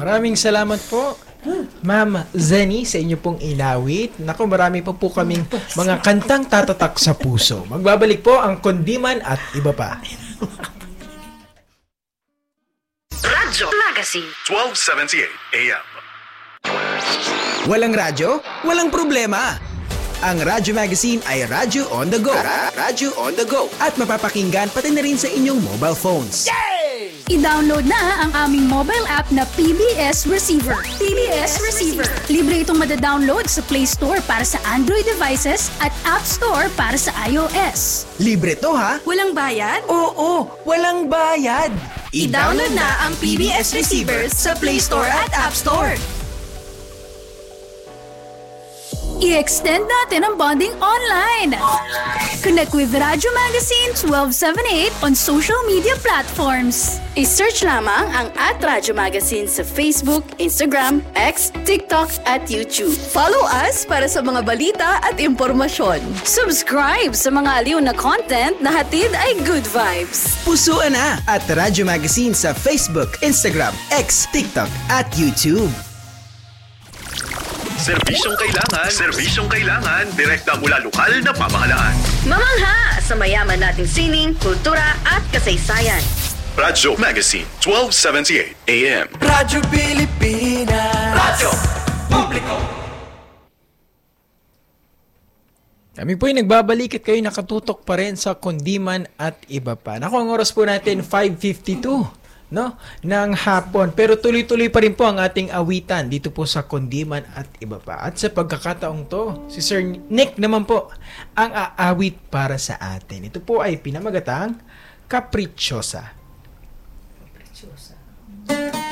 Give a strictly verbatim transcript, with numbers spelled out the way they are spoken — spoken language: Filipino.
Maraming salamat po, Ma'am Zenny, sa inyo pong inawit. Naku, marami pa po kaming mga kantang tatatak sa puso. Magbabalik po ang Kundiman at iba pa. Radyo Magazine twelve seventy-eight A M. Walang radyo? Walang problema. Ang Radyo Magazine ay Radyo on the go. Ra- Radyo on the go. At mapapakinggan pati na rin sa inyong mobile phones. I-download na ang aming mobile app na P B S Receiver. P B S Receiver. Libre itong madadownload sa Play Store para sa Android devices at App Store para sa iOS. Libre to ha? Walang bayad? Oo, walang bayad. I-download na ang P B S Receiver sa Play Store at App Store. I-extend natin ang bonding online. Connect with Radyo Magazine twelve seventy-eight on social media platforms. I-search lamang ang at Radyo Magazine sa Facebook, Instagram, X, TikTok at YouTube. Follow us para sa mga balita at impormasyon. Subscribe sa mga aliw na content na hatid ay good vibes. Pusuan na at Radyo Magazine sa Facebook, Instagram, X, TikTok at YouTube. Serbisyong kailangan, serbisyong kailangan, direkta mula lokal na pamahalaan. Mamangha sa mayaman nating sining, kultura at kasaysayan. Radyo Magazine twelve seventy-eight A M. Radyo Pilipinas. Radyo Publiko. Kami po ay nagbabalik at kayo nakatutok pa rin sa Kundiman at iba pa. Naku, ang oras po natin five fifty-two, no, ng hapon. Pero tuloy-tuloy pa rin po ang ating awitan dito po sa Kundiman at iba pa. At sa pagkakataong to, si Sir Nick naman po ang aawit para sa atin. Ito po ay pinamagatang Capricciosa.